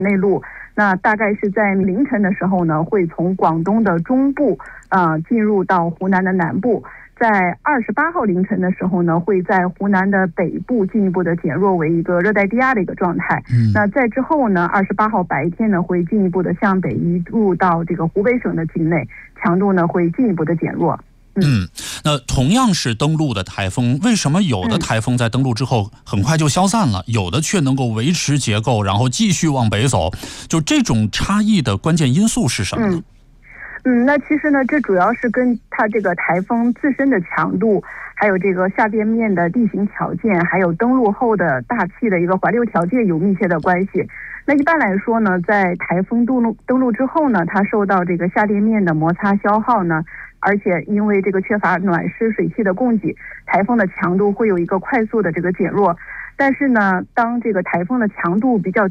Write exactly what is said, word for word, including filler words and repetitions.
内陆，那大概是在凌晨的时候呢，会从广东的中部啊、呃、进入到湖南的南部。在二十八号凌晨的时候呢，会在湖南的北部进一步的减弱为一个热带低压的一个状态。嗯，那在之后呢，二十八号白天呢，会进一步的向北移入到这个湖北省的境内，强度呢会进一步的减弱。 嗯, 嗯，那同样是登陆的台风，为什么有的台风在登陆之后很快就消散了，嗯、有的却能够维持结构，然后继续往北走？就这种差异的关键因素是什么呢？ 嗯嗯，那其实呢，这主要是跟它这个台风自身的强度，还有这个下边面的地形条件，还有登陆后的大气的一个环流条件有密切的关系。那一般来说呢，在台风登陆登陆之后呢，它受到这个下边面的摩擦消耗呢，而且因为这个缺乏暖湿水汽的供给，台风的强度会有一个快速的这个减弱。但是呢，当这个台风的强度比较